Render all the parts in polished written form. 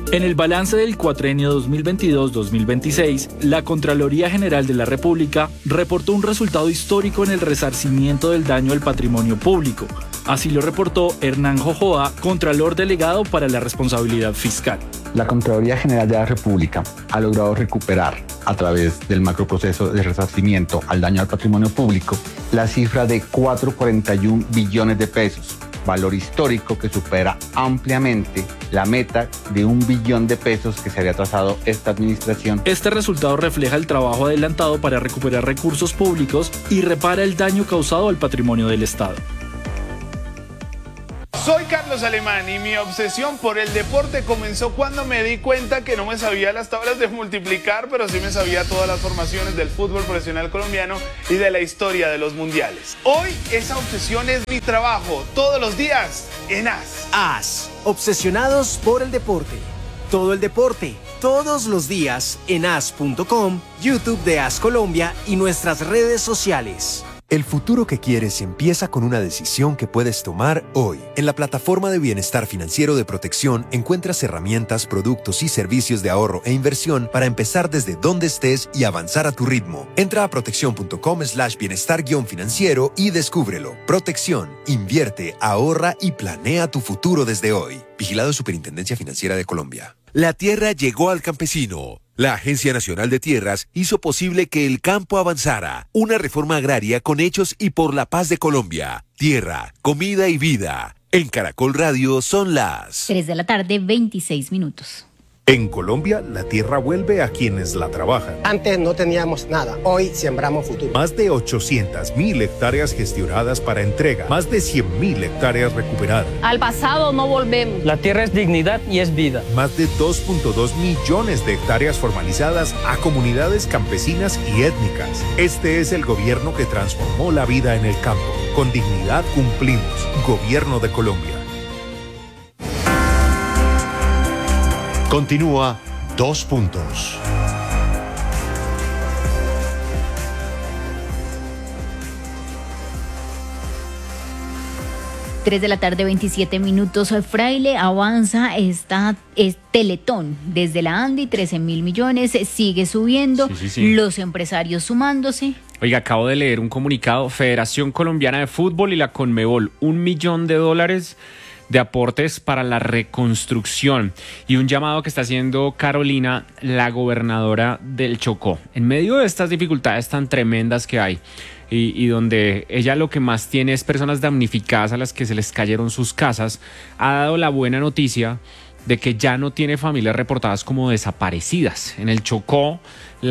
En el balance del cuatrenio 2022-2026, la Contraloría General de la República reportó un resultado histórico en el resarcimiento del daño al patrimonio público. Así lo reportó Hernán Jojoa, Contralor Delegado para la Responsabilidad Fiscal. La Contraloría General de la República ha logrado recuperar, a través del macroproceso de resarcimiento al daño al patrimonio público, la cifra de 4,41 billones de pesos, valor histórico que supera ampliamente la meta de 1 billón de pesos que se había trazado esta administración. Este resultado refleja el trabajo adelantado para recuperar recursos públicos y repara el daño causado al patrimonio del Estado. Soy Carlos Alemán y mi obsesión por el deporte comenzó cuando me di cuenta que no me sabía las tablas de multiplicar, pero sí me sabía todas las formaciones del fútbol profesional colombiano y de la historia de los mundiales. Hoy esa obsesión es mi trabajo, todos los días en AS. AS, obsesionados por el deporte. Todo el deporte, todos los días en as.com, YouTube de AS Colombia y nuestras redes sociales. El futuro que quieres empieza con una decisión que puedes tomar hoy. En la plataforma de bienestar financiero de Protección encuentras herramientas, productos y servicios de ahorro e inversión para empezar desde donde estés y avanzar a tu ritmo. Entra a protección.com/bienestar-financiero y descúbrelo. Protección, invierte, ahorra y planea tu futuro desde hoy. Vigilado Superintendencia Financiera de Colombia. La tierra llegó al campesino. La Agencia Nacional de Tierras hizo posible que el campo avanzara. Una reforma agraria con hechos y por la paz de Colombia. Tierra, comida y vida. En Caracol Radio son las 3 de la tarde, 26 minutos. En Colombia, la tierra vuelve a quienes la trabajan. Antes no teníamos nada, hoy sembramos futuro. Más de 800.000 hectáreas gestionadas para entrega, más de 100.000 hectáreas recuperadas. Al pasado no volvemos. La tierra es dignidad y es vida. Más de 2.2 millones de hectáreas formalizadas a comunidades campesinas y étnicas. Este es el gobierno que transformó la vida en el campo. Con dignidad cumplimos. Gobierno de Colombia. Continúa 2 puntos. Tres de la tarde, 27 minutos. Fraile avanza esta Teletón desde la ANDI, 13.000 millones, sigue subiendo, los empresarios sumándose. Oiga, acabo de leer un comunicado, Federación Colombiana de Fútbol y la Conmebol, $1 millón de aportes para la reconstrucción y un llamado que está haciendo Carolina, la gobernadora del Chocó. En medio de estas dificultades tan tremendas que hay y donde ella lo que más tiene es personas damnificadas a las que se les cayeron sus casas, ha dado la buena noticia de que ya no tiene familias reportadas como desaparecidas. En el Chocó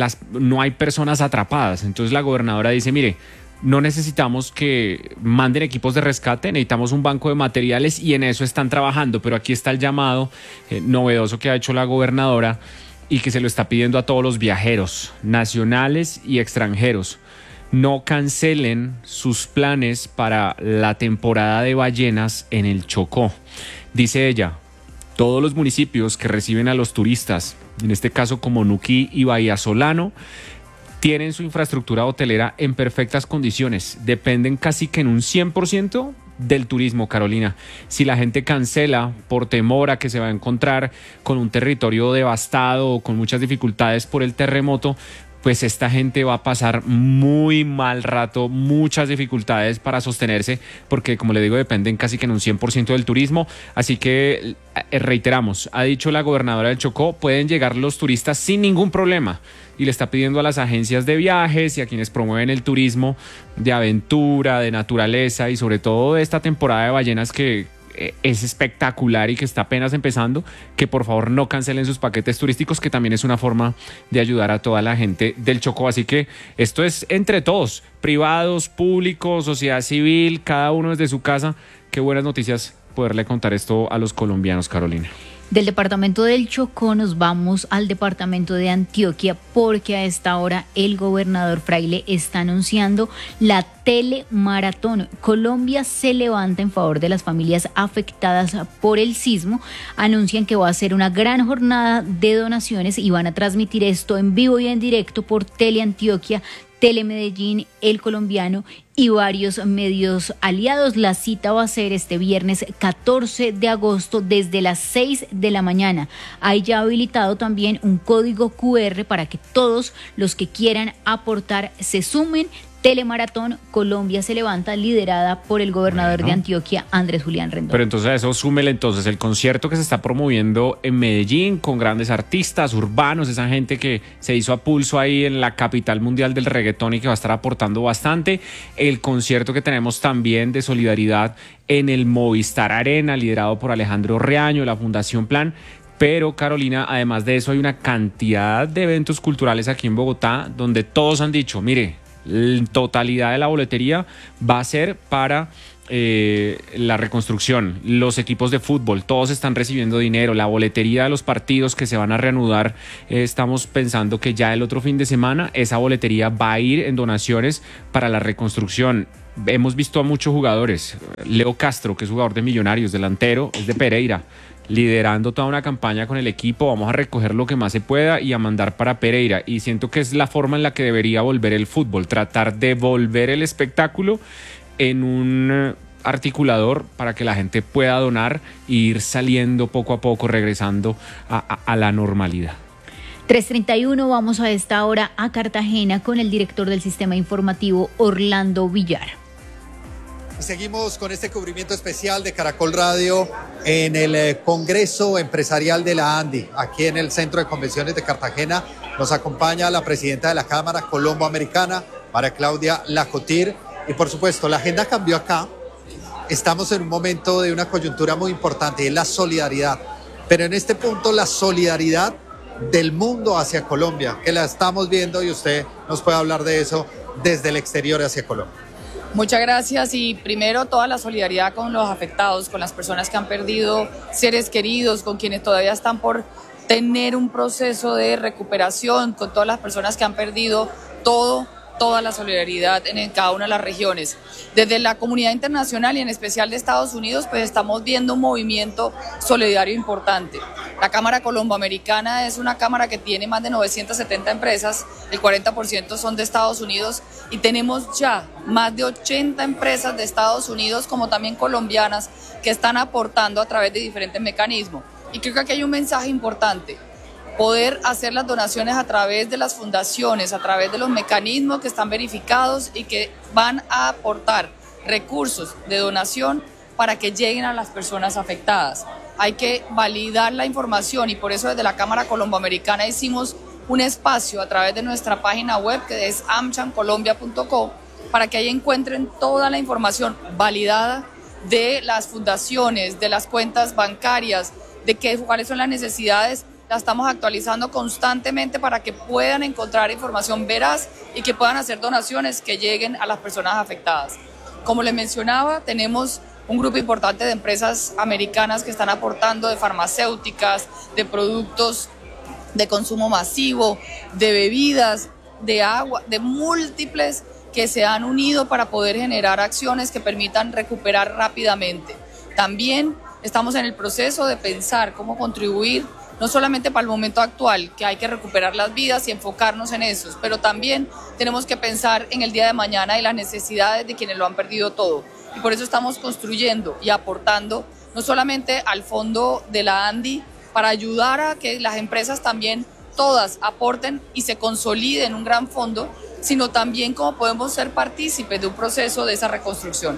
no hay personas atrapadas. Entonces la gobernadora dice, mire, no necesitamos que manden equipos de rescate, necesitamos un banco de materiales y en eso están trabajando, pero aquí está el llamado novedoso que ha hecho la gobernadora y que se lo está pidiendo a todos los viajeros, nacionales y extranjeros. No cancelen sus planes para la temporada de ballenas en el Chocó. Dice ella, todos los municipios que reciben a los turistas, en este caso como Nuquí y Bahía Solano, tienen su infraestructura hotelera en perfectas condiciones. Dependen casi que en un 100% del turismo, Carolina. Si la gente cancela por temor a que se va a encontrar con un territorio devastado o con muchas dificultades por el terremoto, pues esta gente va a pasar muy mal rato, muchas dificultades para sostenerse, porque como le digo, dependen casi que en un 100% del turismo. Así que reiteramos, ha dicho la gobernadora del Chocó, pueden llegar los turistas sin ningún problema. Y le está pidiendo a las agencias de viajes y a quienes promueven el turismo de aventura, de naturaleza y sobre todo de esta temporada de ballenas que es espectacular y que está apenas empezando, que por favor no cancelen sus paquetes turísticos, que también es una forma de ayudar a toda la gente del Chocó. Así que esto es entre todos, privados, públicos, sociedad civil, cada uno desde su casa. Qué buenas noticias poderle contar esto a los colombianos, Carolina. Del departamento del Chocó nos vamos al departamento de Antioquia, porque a esta hora el gobernador Fraile está anunciando la telemaratón. Colombia se levanta en favor de las familias afectadas por el sismo. Anuncian que va a ser una gran jornada de donaciones y van a transmitir esto en vivo y en directo por Teleantioquia Telemedellín, El Colombiano y varios medios aliados. La cita va a ser este viernes 14 de agosto desde las 6 de la mañana. Hay ya habilitado también un código QR para que todos los que quieran aportar se sumen. Telemaratón Colombia se levanta, liderada por el gobernador de Antioquia, Andrés Julián Rendón. Pero entonces a eso súmele entonces el concierto que se está promoviendo en Medellín con grandes artistas urbanos, esa gente que se hizo a pulso ahí en la capital mundial del reggaetón y que va a estar aportando bastante. El concierto que tenemos también de solidaridad en el Movistar Arena, liderado por Alejandro Reaño, la Fundación Plan. Pero, Carolina, además de eso hay una cantidad de eventos culturales aquí en Bogotá donde todos han dicho, mire, la totalidad de la boletería va a ser para la reconstrucción. Los equipos de fútbol, todos están recibiendo dinero. La boletería de los partidos que se van a reanudar, estamos pensando que ya el otro fin de semana esa boletería va a ir en donaciones para la reconstrucción. Hemos visto a muchos jugadores. Leo Castro, que es jugador de Millonarios, delantero, es de Pereira, liderando toda una campaña con el equipo. Vamos a recoger lo que más se pueda y a mandar para Pereira, y siento que es la forma en la que debería volver el fútbol, tratar de volver el espectáculo en un articulador para que la gente pueda donar e ir saliendo poco a poco, regresando a la normalidad. 3:31, vamos a esta hora a Cartagena con el director del sistema informativo, Orlando Villar. Seguimos con este cubrimiento especial de Caracol Radio en el Congreso Empresarial de la ANDI, aquí en el Centro de Convenciones de Cartagena. Nos acompaña la presidenta de la Cámara Colombo-Americana, María Claudia Lacotir, y por supuesto la agenda cambió acá. Estamos en un momento de una coyuntura muy importante, es la solidaridad, pero en este punto la solidaridad del mundo hacia Colombia, que la estamos viendo y usted nos puede hablar de eso desde el exterior hacia Colombia. Muchas gracias, y primero toda la solidaridad con los afectados, con las personas que han perdido seres queridos, con quienes todavía están por tener un proceso de recuperación, con todas las personas que han perdido toda la solidaridad en cada una de las regiones. Desde la comunidad internacional y en especial de Estados Unidos, pues estamos viendo un movimiento solidario importante. La Cámara Colombo-Americana es una cámara que tiene más de 970 empresas, el 40% son de Estados Unidos, y tenemos ya más de 80 empresas de Estados Unidos como también colombianas que están aportando a través de diferentes mecanismos. Y creo que aquí hay un mensaje importante: poder hacer las donaciones a través de las fundaciones, a través de los mecanismos que están verificados y que van a aportar recursos de donación para que lleguen a las personas afectadas. Hay que validar la información, y por eso desde la Cámara Colombo-Americana hicimos un espacio a través de nuestra página web, que es amchancolombia.co, para que ahí encuentren toda la información validada de las fundaciones, de las cuentas bancarias, de cuáles son las necesidades. La estamos actualizando constantemente para que puedan encontrar información veraz y que puedan hacer donaciones que lleguen a las personas afectadas. Como les mencionaba, tenemos un grupo importante de empresas americanas que están aportando, de farmacéuticas, de productos de consumo masivo, de bebidas, de agua, de múltiples que se han unido para poder generar acciones que permitan recuperar rápidamente. También estamos en el proceso de pensar cómo contribuir no solamente para el momento actual, que hay que recuperar las vidas y enfocarnos en eso, pero también tenemos que pensar en el día de mañana y las necesidades de quienes lo han perdido todo. Y por eso estamos construyendo y aportando no solamente al fondo de la ANDI para ayudar a que las empresas también todas aporten y se consoliden un gran fondo, sino también cómo podemos ser partícipes de un proceso de esa reconstrucción.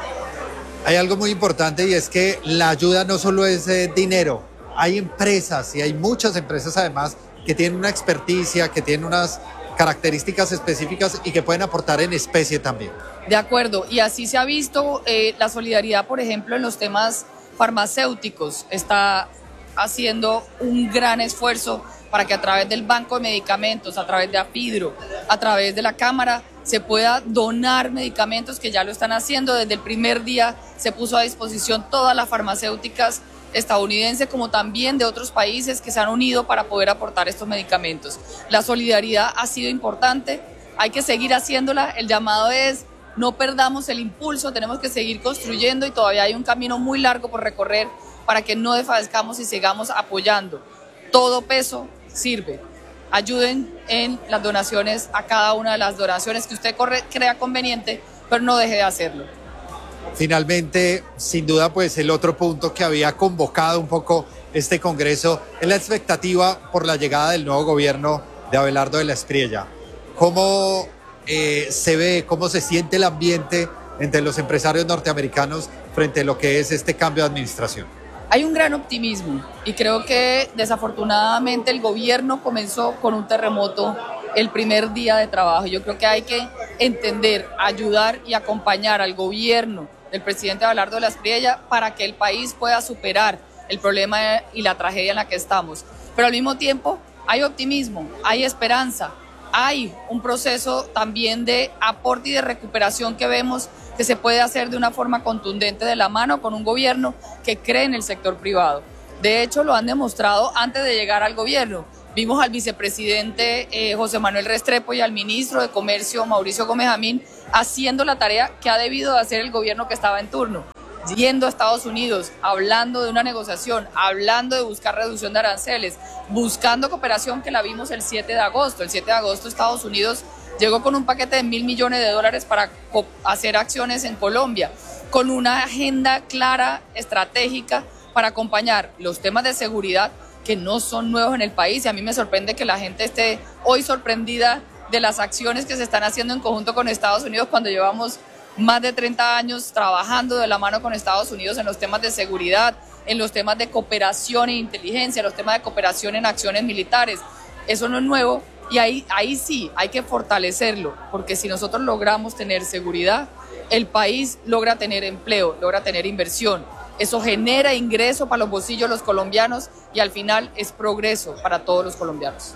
Hay algo muy importante, y es que la ayuda no solo es dinero. Hay empresas, y hay muchas empresas además, que tienen una experticia, que tienen unas características específicas y que pueden aportar en especie también. De acuerdo, y así se ha visto la solidaridad, por ejemplo, en los temas farmacéuticos. Está haciendo un gran esfuerzo para que a través del Banco de Medicamentos, a través de AFIDRO, a través de la Cámara, se pueda donar medicamentos, que ya lo están haciendo. Desde el primer día se puso a disposición todas las farmacéuticas estadounidenses como también de otros países que se han unido para poder aportar estos medicamentos. La solidaridad ha sido importante, hay que seguir haciéndola. El llamado es: no perdamos el impulso, tenemos que seguir construyendo, y todavía hay un camino muy largo por recorrer para que no desfallezcamos y sigamos apoyando. Todo peso sirve. ayuden en las donaciones, a cada una de las donaciones que usted crea conveniente, pero no deje de hacerlo. Finalmente, sin duda, pues el otro punto que había convocado un poco este Congreso es la expectativa por la llegada del nuevo gobierno de Abelardo de la Espriella. ¿Cómo se ve, cómo se siente el ambiente entre los empresarios norteamericanos frente a lo que es este cambio de administración? Hay un gran optimismo y creo que desafortunadamente el gobierno comenzó con un terremoto el primer día de trabajo. Yo creo que hay que entender, ayudar y acompañar al gobierno del presidente Abelardo de la Espriella para que el país pueda superar el problema y la tragedia en la que estamos. Pero al mismo tiempo hay optimismo, hay esperanza, hay un proceso también de aporte y de recuperación que vemos que se puede hacer de una forma contundente de la mano con un gobierno que cree en el sector privado. De hecho, lo han demostrado antes de llegar al gobierno. Vimos al vicepresidente José Manuel Restrepo y al ministro de Comercio Mauricio Gómez Amín haciendo la tarea que ha debido de hacer el gobierno que estaba en turno, yendo a Estados Unidos, hablando de una negociación, hablando de buscar reducción de aranceles, buscando cooperación, que la vimos el 7 de agosto. El 7 de agosto Estados Unidos llegó con un paquete de $1.000 millones para hacer acciones en Colombia, con una agenda clara, estratégica, para acompañar los temas de seguridad que no son nuevos en el país. Y a mí me sorprende que la gente esté hoy sorprendida de las acciones que se están haciendo en conjunto con Estados Unidos cuando llevamos más de 30 años trabajando de la mano con Estados Unidos en los temas de seguridad, en los temas de cooperación e inteligencia, en los temas de cooperación en acciones militares. Eso no es nuevo y ahí sí hay que fortalecerlo, porque si nosotros logramos tener seguridad, el país logra tener empleo, logra tener inversión. Eso genera ingreso para los bolsillos de los colombianos y al final es progreso para todos los colombianos.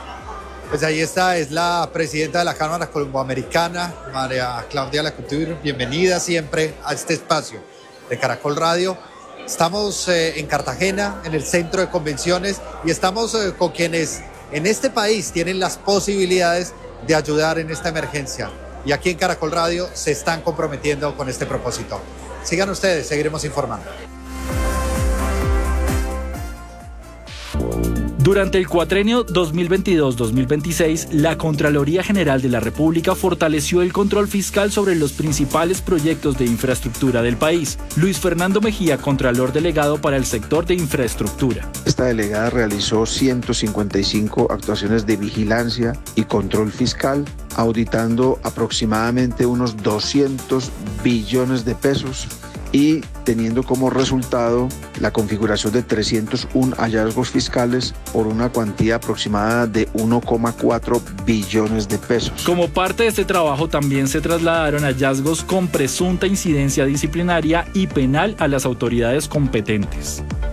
Pues ahí está, es la presidenta de la Cámara Colomboamericana, María Claudia Lacouture. Bienvenida siempre a este espacio de Caracol Radio. Estamos en Cartagena, en el centro de convenciones, y estamos con quienes en este país tienen las posibilidades de ayudar en esta emergencia. Y aquí en Caracol Radio se están comprometiendo con este propósito. Sigan ustedes, seguiremos informando. Durante el cuatrenio 2022-2026, la Contraloría General de la República fortaleció el control fiscal sobre los principales proyectos de infraestructura del país. Luis Fernando Mejía, Contralor Delegado para el sector de infraestructura. Esta delegada realizó 155 actuaciones de vigilancia y control fiscal, auditando aproximadamente unos 200 billones de pesos y teniendo como resultado la configuración de 301 hallazgos fiscales por una cuantía aproximada de 1,4 billones de pesos. Como parte de este trabajo también se trasladaron hallazgos con presunta incidencia disciplinaria y penal a las autoridades competentes.